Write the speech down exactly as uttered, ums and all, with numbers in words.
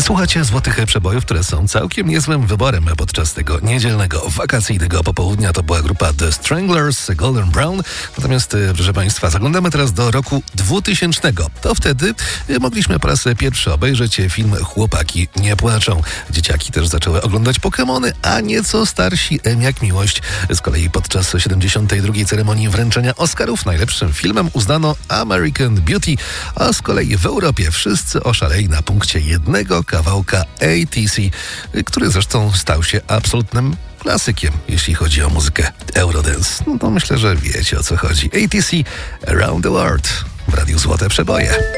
Słuchacie Złotych Przebojów, które są całkiem niezłym wyborem podczas tego niedzielnego, wakacyjnego popołudnia. To była grupa The Stranglers, Golden Brown. Natomiast, proszę Państwa, zaglądamy teraz do roku dwutysięcznego. To wtedy mogliśmy po raz pierwszy obejrzeć film Chłopaki nie płaczą. Dzieciaki też zaczęły oglądać Pokemony, a nieco starsi M jak miłość. Z kolei podczas siedemdziesiątej drugiej ceremonii wręczenia Oscarów najlepszym filmem uznano American Beauty, a z kolei w Europie wszyscy oszaleli na punkcie jednego kawałka A T C, który zresztą stał się absolutnym klasykiem, jeśli chodzi o muzykę Eurodance. No to myślę, że wiecie, o co chodzi. A T C Around the World w Radiu Złote Przeboje.